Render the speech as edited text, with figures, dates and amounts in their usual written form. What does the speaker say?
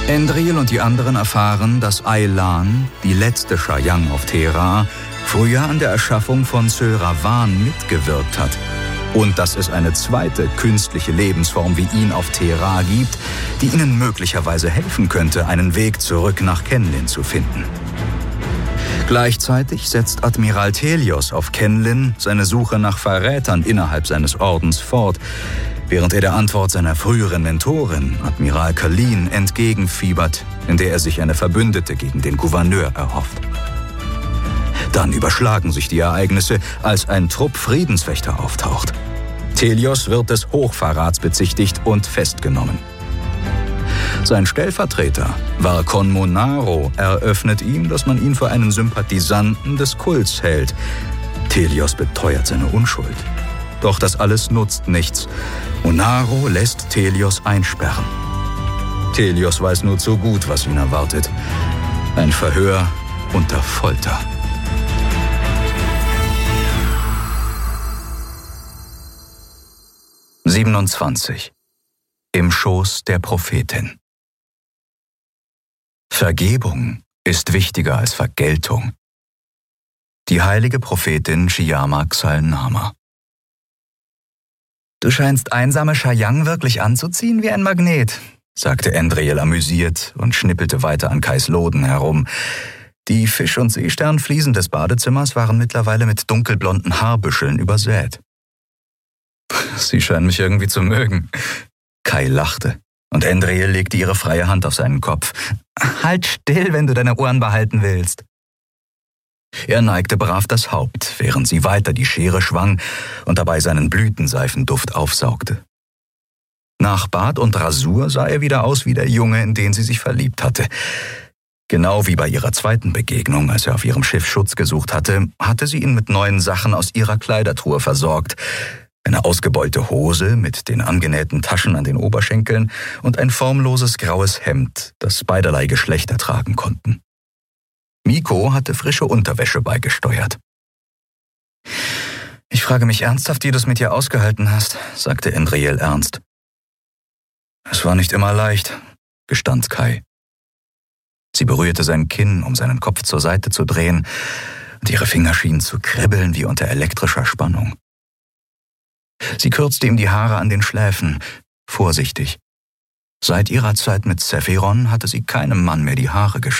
Endril und die anderen erfahren, dass Aylan, die letzte Shayang auf Thera, früher an der Erschaffung von Sylravan mitgewirkt hat. Und dass es eine zweite künstliche Lebensform wie ihn auf Thera gibt, die ihnen möglicherweise helfen könnte, einen Weg zurück nach Kenlin zu finden. Gleichzeitig setzt Admiral Thelios auf Kenlin seine Suche nach Verrätern innerhalb seines Ordens fort, während er der Antwort seiner früheren Mentorin, Admiral Kalin, entgegenfiebert, in der er sich eine Verbündete gegen den Gouverneur erhofft. Dann überschlagen sich die Ereignisse, als ein Trupp Friedenswächter auftaucht. Thelios wird des Hochverrats bezichtigt und festgenommen. Sein Stellvertreter, Varkon Monaro, eröffnet ihm, dass man ihn für einen Sympathisanten des Kults hält. Thelios beteuert seine Unschuld. Doch das alles nutzt nichts. Monaro lässt Thelios einsperren. Thelios weiß nur zu gut, was ihn erwartet. Ein Verhör unter Folter. »27. Im Schoß der Prophetin. Vergebung ist wichtiger als Vergeltung. Die heilige Prophetin Shiyama Xalnama. »Du scheinst einsame Shayang wirklich anzuziehen wie ein Magnet«, sagte Endril amüsiert und schnippelte weiter an Kais Loden herum. Die Fisch- und Seesternfliesen des Badezimmers waren mittlerweile mit dunkelblonden Haarbüscheln übersät. »Sie scheinen mich irgendwie zu mögen.« Kai lachte, und Endril legte ihre freie Hand auf seinen Kopf. »Halt still, wenn du deine Ohren behalten willst.« Er neigte brav das Haupt, während sie weiter die Schere schwang und dabei seinen Blütenseifenduft aufsaugte. Nach Bart und Rasur sah er wieder aus wie der Junge, in den sie sich verliebt hatte. Genau wie bei ihrer zweiten Begegnung, als er auf ihrem Schiff Schutz gesucht hatte, hatte sie ihn mit neuen Sachen aus ihrer Kleidertruhe versorgt. Eine ausgebeulte Hose mit den angenähten Taschen an den Oberschenkeln und ein formloses graues Hemd, das beiderlei Geschlechter tragen konnten. Miko hatte frische Unterwäsche beigesteuert. »Ich frage mich ernsthaft, wie du es mit ihr ausgehalten hast«, sagte Endril ernst. »Es war nicht immer leicht«, gestand Kai. Sie berührte sein Kinn, um seinen Kopf zur Seite zu drehen, und ihre Finger schienen zu kribbeln wie unter elektrischer Spannung. Sie kürzte ihm die Haare an den Schläfen, vorsichtig. Seit ihrer Zeit mit Sephiron hatte sie keinem Mann mehr die Haare geschnitten.